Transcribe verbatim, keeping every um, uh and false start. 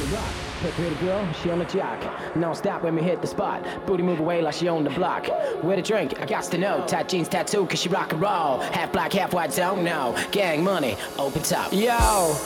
rock. Hey, pretty girl, she on the jock. Non-stop when we hit the spot. Booty move away like she on the block. Where to drink? I got to know. Tight jeans, tattoo, cause she rock and roll. Half black, half white, don't know. Gang money, open top. Yo,